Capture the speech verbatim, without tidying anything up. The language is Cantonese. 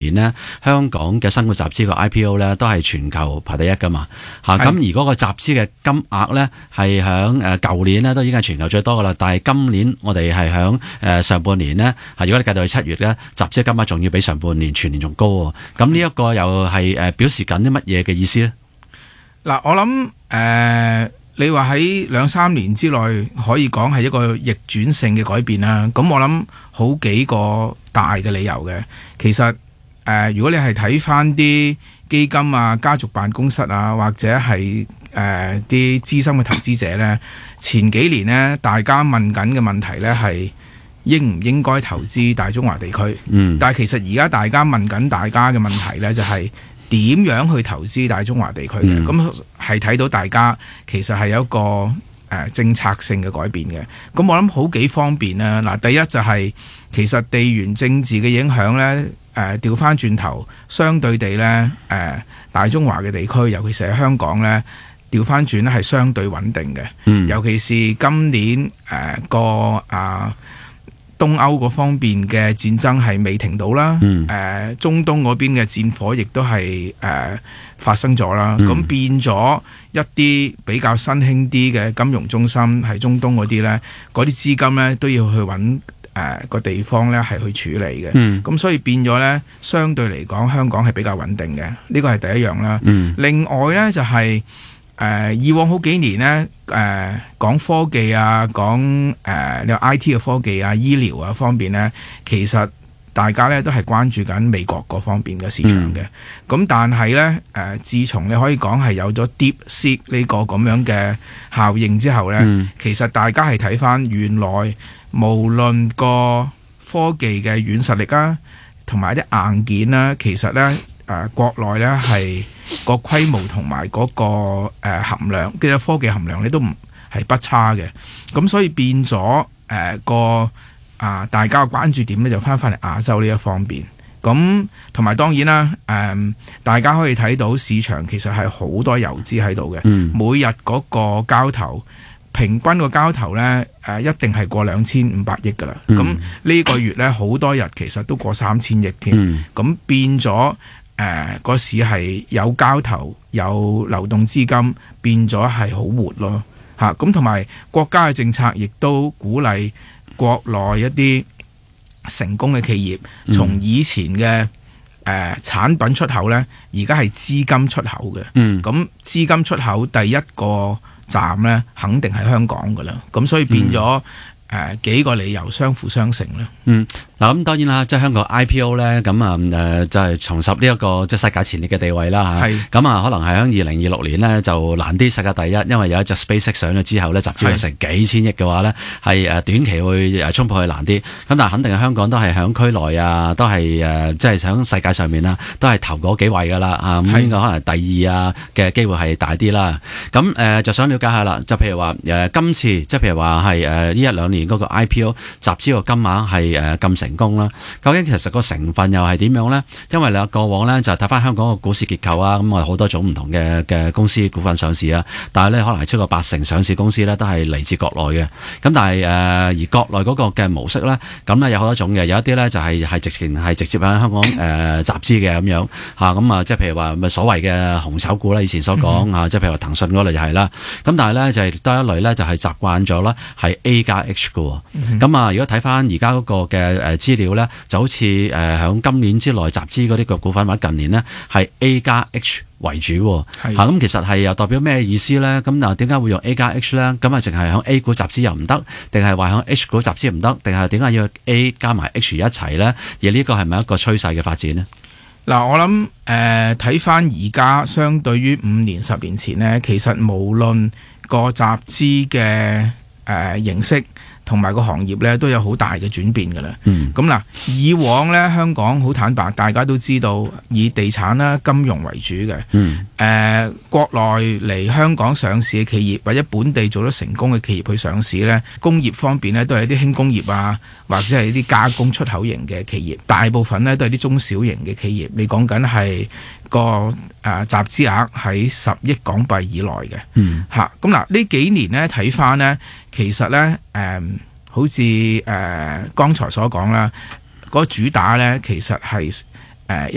年呢，香港嘅新股集資個 I P O 咧都係全球排第一噶嘛嚇。咁、啊、而嗰個集資嘅金額咧係響誒舊年咧都已經係全球最多噶啦，但係今年我哋係響誒上半年呢，係如果你計到去七月咧，集資金額仲要比上半年全年仲高喎。咁呢一個又係誒表示緊啲乜嘢嘅意思咧？ 嗱，我諗誒。呃你話喺兩三年之內可以講係一個逆轉性嘅改變啦，咁我諗好幾個大嘅理由嘅。其實誒、呃，如果你係睇翻啲基金啊、家族辦公室啊，或者係誒啲資深嘅投資者呢，前幾年呢，大家問緊嘅問題呢係應唔應該投資大中華地區？嗯，但係其實而家大家問緊大家嘅問題呢，就係、是。點樣去投資大中華地區嘅？咁係睇到大家其實係有一個誒、呃、政策性嘅改變嘅。咁我諗好幾方面啦。嗱，第一就係、是、其實地緣政治嘅影響呢，誒調翻轉頭，相對地呢，誒、呃、大中華嘅地區，尤其是喺香港呢，調翻轉呢係相對穩定嘅。嗯、尤其是今年誒、呃、個啊。東歐嗰方面嘅戰爭係未停到啦，誒、嗯呃、中東嗰邊嘅戰火亦都係誒發生咗啦，咁、嗯、變咗一啲比較新興啲嘅金融中心係中東嗰啲呢，嗰啲資金呢都要去揾誒個地方呢係去處理嘅，咁、嗯、所以變咗呢，相對嚟講香港係比較穩定嘅，呢個係第一樣啦。嗯、另外呢，就係、是。誒、呃、以往好幾年呢，誒、呃、講科技啊，講誒你話 I T 嘅科技啊、醫療啊方面呢，其實大家呢都係關注緊美國嗰方面嘅市場嘅。咁、嗯、但係呢，誒、呃、自從你可以講係有咗 DeepSeek 呢個咁樣嘅效應之後呢，嗯、其實大家係睇返原來無論個科技嘅軟實力啊，同埋啲硬件啦、啊，其實呢。誒、呃、國內咧係個規模同埋嗰個、呃、含量，嘅科技含量咧都唔係不差嘅，咁所以變咗誒、呃、個啊、呃、大家嘅關注點咧就翻返嚟亞洲呢一方面，咁同埋當然啦，誒、呃、大家可以睇到市場其實係好多游資喺度嘅，嗯、每日嗰個交投平均個交投咧誒、呃、一定係過兩千五百億㗎啦，咁呢、嗯、個月咧好多日其實都過三千億添，咁、嗯、變咗。誒、呃、個市係有交投有流動資金，變咗係好活咯嚇，咁同埋國家嘅政策亦都鼓勵國內一啲成功嘅企業，從以前嘅誒、呃、產品出口呢，而家係資金出口嘅。嗯，咁資金出口第一個站呢，肯定係香港㗎啦。咁所以變咗誒、呃、幾個理由相輔相成啦。嗯。嗱咁當然啦，即係香港 I P O 咧，咁啊誒就係重拾呢一個即係世界前列嘅地位啦嚇。係。咁啊可能係喺二零二六年呢，就難啲世界第一，因為有一隻 SpaceX 上咗之後咧，集資有成幾千億嘅話咧，係誒短期會誒衝破去難啲。咁但係肯定係香港都係響區內啊，都係誒即係響世界上面啦，都係頭嗰幾位噶啦啊。咁應該可能第二啊嘅機會係大啲啦。咁誒、呃、就想了解下啦，就譬如話誒、呃、今次即係譬如話係誒呢一兩年嗰個 I P O 集資個金額係誒咁成功啦，究竟其實個成分又係點樣呢？因為你過往呢，就睇翻香港個股市結構啊，咁我哋好多種唔同嘅嘅公司股份上市啊，但係呢，可能係超過八成上市公司呢都係嚟自國內嘅。咁但係誒、呃、而國內嗰個嘅模式呢，咁呢有好多種嘅，有一啲呢就係係直情係直接喺香港誒、呃、集資嘅咁樣嚇，咁啊即係譬如話咪所謂嘅紅籌股啦，以前所講啊，即係譬如話騰訊嗰類就係啦。咁但係呢，就係多一類呢，就係習慣咗啦，係 A 加 H 嘅。咁、嗯、啊，如果睇翻而家嗰個嘅誒資料咧，就好似誒響今年之內集資嗰啲嘅股份或者近年呢，係 A 加 H 為主嚇。咁、啊、其實係又代表咩意思咧？咁嗱，點解會用 A 加 H 咧？咁啊，淨係響 A 股集資又唔得，定係話響 H 股集資唔得，定係點解要 A 加埋 H 一齊咧？而呢個係咪一個趨勢嘅發展呢？嗱，我諗誒睇翻而家相對於五年、十年前呢，其實無論個集資嘅誒、呃、形式，同埋個行業咧都有好大嘅轉變㗎啦。咁嗱、嗯，以往咧香港好坦白，大家都知道以地產啦、金融為主嘅。誒、嗯呃，國內嚟香港上市嘅企業，或者本地做得成功嘅企業去上市咧，工業方面咧都係一啲輕工業啊，或者係一啲加工出口型嘅企業。大部分咧都係啲中小型嘅企業。你講緊係個誒、呃、集資額喺十億港幣以內嘅。嗯，嚇咁嗱，呢幾年咧睇翻咧。其實咧，誒、呃，好似誒剛才所講啦，嗰、那個主打咧，其實係誒、呃、一